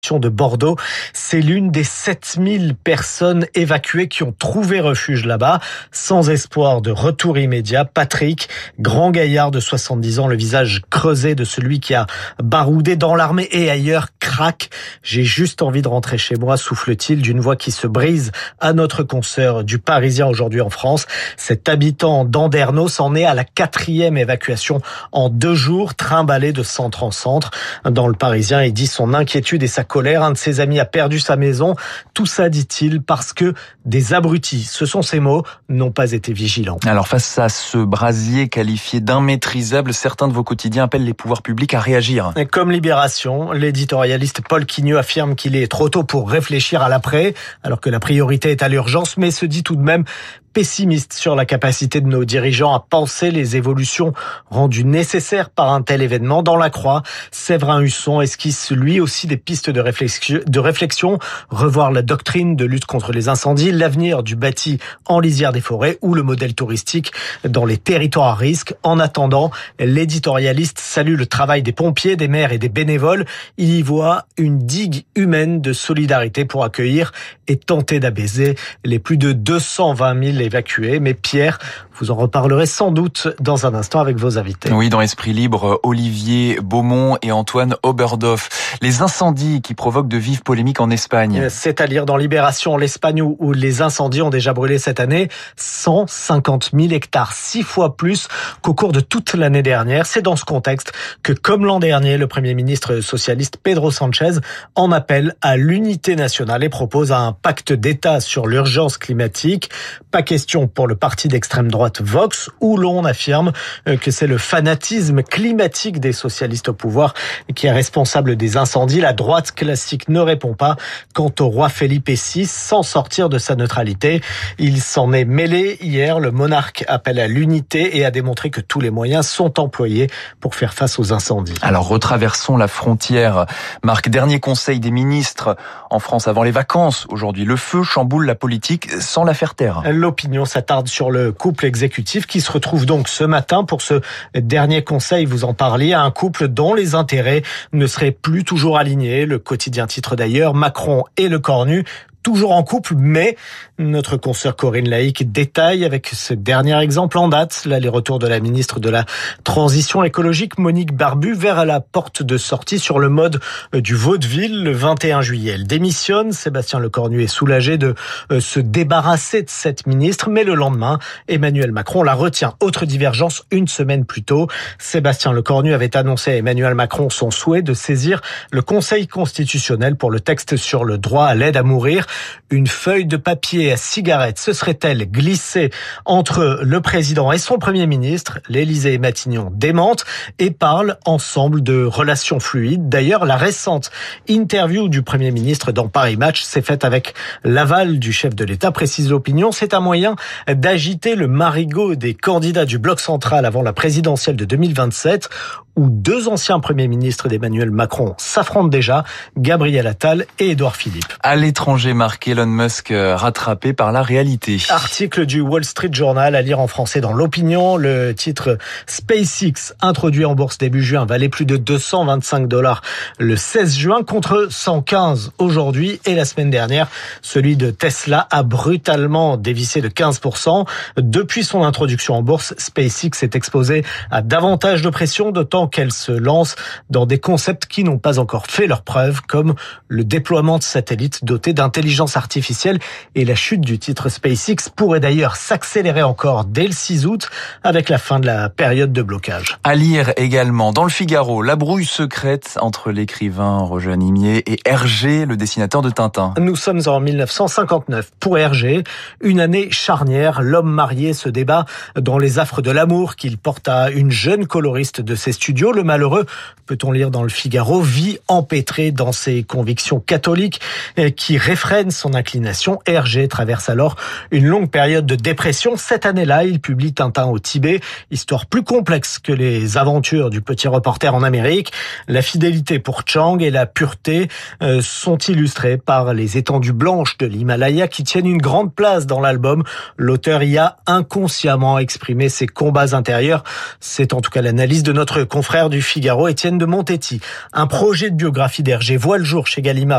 de Bordeaux. C'est l'une des 7000 personnes évacuées qui ont trouvé refuge là-bas, sans espoir de retour immédiat. Patrick, grand gaillard de 70 ans, le visage creusé de celui qui a baroudé dans l'armée et ailleurs, craque. J'ai juste envie de rentrer chez moi, souffle-t-il d'une voix qui se brise à notre consoeur du Parisien aujourd'hui en France. Cet habitant d'Andernos en est à la 4e évacuation en 2 jours, trimballé de centre en centre. Dans le Parisien, il dit son inquiétude et sa colère. Un de ses amis a perdu sa maison. Tout ça, dit-il, parce que des abrutis, ce sont ses mots, n'ont pas été vigilants. Alors face à ce brasier qualifié d'immaîtrisable, certains de vos quotidiens appellent les pouvoirs publics à réagir. Comme Libération, l'éditorialiste Paul Quigneux affirme qu'il est trop tôt pour réfléchir à l'après, alors que la priorité est à l'urgence, mais se dit tout de même pessimiste sur la capacité de nos dirigeants à penser les évolutions rendues nécessaires par un tel événement. Dans la Croix, Séverin Husson esquisse lui aussi des pistes de réflexion, revoir la doctrine de lutte contre les incendies, l'avenir du bâti en lisière des forêts ou le modèle touristique dans les territoires à risque. En attendant, l'éditorialiste salue le travail des pompiers, des maires et des bénévoles. Il y voit une digue humaine de solidarité pour accueillir et tenter d'apaiser les plus de 220 000 évacués. Mais Pierre, vous en reparlerez sans doute dans un instant avec vos invités. Oui, dans Esprit Libre, Olivier Beaumont et Antoine Oberdorf. Les incendies qui provoquent de vives polémiques en Espagne. C'est à lire dans Libération, l'Espagne où les incendies ont déjà brûlé cette année 150 000 hectares, 6 fois plus qu'au cours de toute l'année dernière. C'est dans ce contexte que, comme l'an dernier, le Premier ministre socialiste Pedro Sánchez en appelle à l'unité nationale et propose un pacte d'État sur l'urgence climatique. Pas question pour le parti d'extrême droite Vox, où l'on affirme que c'est le fanatisme climatique des socialistes au pouvoir qui est responsable des incendies. La droite classique ne répond pas. Quant au roi Felipe VI, sans sortir de sa neutralité, il s'en est mêlé hier. Le monarque appelle à l'unité et a démontré que tous les moyens sont employés pour faire face aux incendies. Alors retraversons la frontière. Marc, dernier conseil des ministres en France avant les vacances. Aujourd'hui, le feu chamboule la politique sans la faire taire. L'opinion s'attarde sur le couple exécutif qui se retrouve donc ce matin pour ce dernier conseil, vous en parliez, à un couple dont les intérêts ne seraient plus toujours alignés. Le quotidien titre d'ailleurs, Macron et le cornu toujours en couple, mais notre consoeur Corinne Laïc détaille avec ce dernier exemple en date, l'aller-retour de la ministre de la Transition écologique, Monique Barbu, vers la porte de sortie sur le mode du vaudeville le 21 juillet. Elle démissionne, Sébastien Lecornu est soulagé de se débarrasser de cette ministre, mais le lendemain, Emmanuel Macron la retient. Autre divergence, une semaine plus tôt, Sébastien Lecornu avait annoncé à Emmanuel Macron son souhait de saisir le Conseil constitutionnel pour le texte sur le droit à l'aide à mourir. Une feuille de papier à cigarette se serait-elle glissée entre le président et son premier ministre? L'Élysée et Matignon démentent et parlent ensemble de relations fluides. D'ailleurs, la récente interview du premier ministre dans Paris Match s'est faite avec l'aval du chef de l'État, précise l'opinion. C'est un moyen d'agiter le marigot des candidats du bloc central avant la présidentielle de 2027, où 2 anciens premiers ministres d'Emmanuel Macron s'affrontent déjà, Gabriel Attal et Édouard Philippe. À l'étranger, Marc, Elon Musk rattrapé par la réalité. Article du Wall Street Journal à lire en français dans l'opinion. Le titre SpaceX, introduit en bourse début juin, valait plus de $225 le 16 juin contre 115 aujourd'hui. Et la semaine dernière, celui de Tesla a brutalement dévissé de 15%. Depuis son introduction en bourse, SpaceX est exposé à davantage de pression, d'autant qu'elle se lance dans des concepts qui n'ont pas encore fait leurs preuves, comme le déploiement de satellites dotés d'intelligence artificielle. Et la chute du titre SpaceX pourrait d'ailleurs s'accélérer encore dès le 6 août avec la fin de la période de blocage. À lire également dans le Figaro, la brouille secrète entre l'écrivain Roger Nimier et Hergé, le dessinateur de Tintin. Nous sommes en 1959. Pour Hergé, une année charnière. L'homme marié se débat dans les affres de l'amour qu'il porte à une jeune coloriste de ses studios. Le malheureux, peut-on lire dans le Figaro, vit empêtré dans ses convictions catholiques qui réfrènent son inclination. Hergé traverse alors une longue période de dépression. Cette année-là, il publie Tintin au Tibet, histoire plus complexe que les aventures du petit reporter en Amérique. La fidélité pour Chang et la pureté sont illustrées par les étendues blanches de l'Himalaya qui tiennent une grande place dans l'album. L'auteur y a inconsciemment exprimé ses combats intérieurs. C'est en tout cas l'analyse de notre confrère du Figaro, Étienne de Montetti. Un projet de biographie d'Hergé voit le jour chez Gallimard